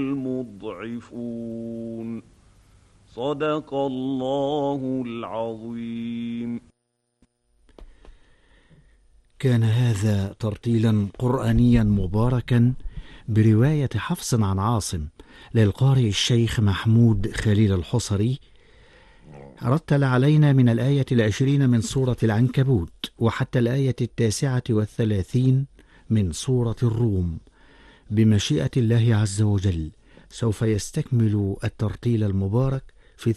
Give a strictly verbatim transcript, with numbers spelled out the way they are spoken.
المضعفون. صدق الله العظيم. كان هذا ترتيلا قرآنيا مباركا برواية حفص عن عاصم للقارئ الشيخ محمود خليل الحصري. رتل علينا من الآية العشرين من سورة العنكبوت وحتى الآية التاسعة والثلاثين من سورة الروم. بمشيئة الله عز وجل سوف يستكمل الترتيل المبارك